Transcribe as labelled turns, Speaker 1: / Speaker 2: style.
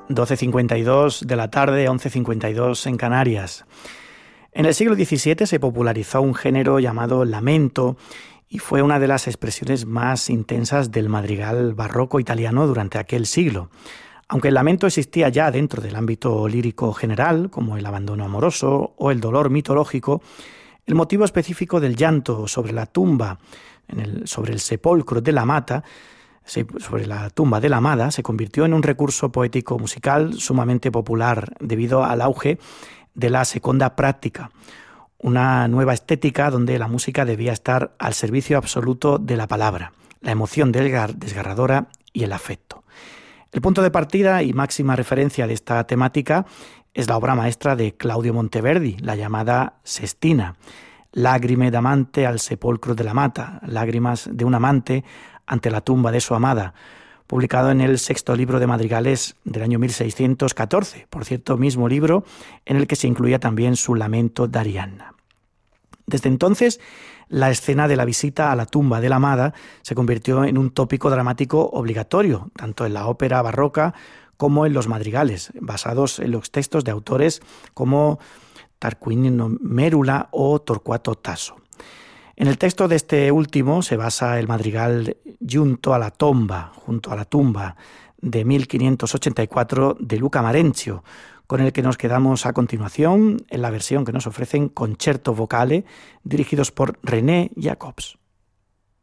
Speaker 1: 12:52 de la tarde, 11:52 en Canarias. En el siglo XVII se popularizó un género llamado lamento y fue una de las expresiones más intensas del madrigal barroco italiano durante aquel siglo. Aunque el lamento existía ya dentro del ámbito lírico general, como el abandono amoroso o el dolor mitológico, el motivo específico del llanto sobre la tumba, sobre el sepulcro de la amata, sobre la tumba de la amada, se convirtió en un recurso poético musical sumamente popular debido al auge de la seconda práctica, una nueva estética donde la música debía estar al servicio absoluto de la palabra, la emoción desgarradora y el afecto. El punto de partida y máxima referencia de esta temática es la obra maestra de Claudio Monteverdi, la llamada Sestina, Lagrime d'amante al sepolcro de la amata, lágrimas de un amante ante la tumba de su amada, publicado en el sexto libro de madrigales del año 1614, por cierto, mismo libro en el que se incluía también su lamento d'Arianna. Desde entonces, la escena de la visita a la tumba de la amada se convirtió en un tópico dramático obligatorio, tanto en la ópera barroca como en los madrigales, basados en los textos de autores como Tarquinio Mérula o Torquato Tasso. En el texto de este último se basa el madrigal junto a la tumba de 1584 de Luca Marenzio, con el que nos quedamos a continuación en la versión que nos ofrecen Concerto Vocale, dirigidos por René Jacobs.